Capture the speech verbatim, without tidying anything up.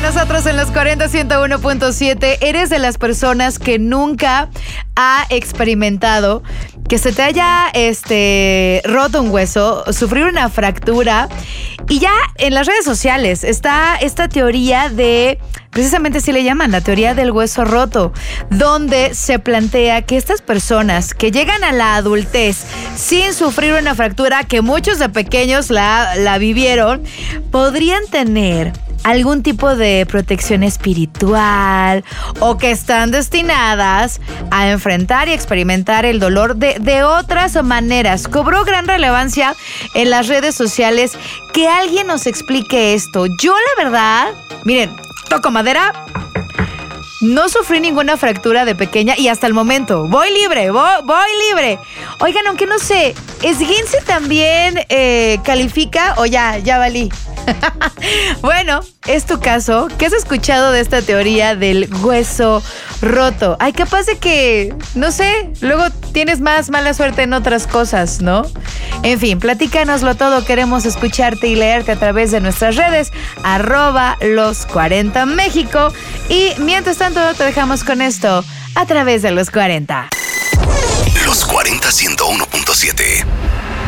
nosotros en los cuarenta ciento uno punto siete. ¿Eres de las personas que nunca ha experimentado que se te haya este, roto un hueso, sufrir una fractura? Y ya en las redes sociales está esta teoría de, precisamente así le llaman, la teoría del hueso roto, donde se plantea que estas personas que llegan a la adultez sin sufrir una fractura, que muchos de pequeños la, la vivieron, podrían tener algún tipo de protección espiritual o que están destinadas a enfrentar y experimentar el dolor de, de otras maneras. Cobró gran relevancia en las redes sociales que alguien nos explique esto. Yo, la verdad, miren, toco madera, no sufrí ninguna fractura de pequeña y hasta el momento voy libre, voy, voy libre. Oigan, aunque no sé, ¿esguince también eh, califica o ya, ya valí? Bueno, es tu caso. ¿Qué has escuchado de esta teoría del hueso roto? Ay, capaz de que, no sé, luego tienes más mala suerte en otras cosas, ¿no? En fin, platícanoslo todo. Queremos escucharte y leerte a través de nuestras redes, arroba los cuarenta México. Y mientras tanto, te dejamos con esto a través de los cuarenta. Los cuarenta ciento uno punto siete.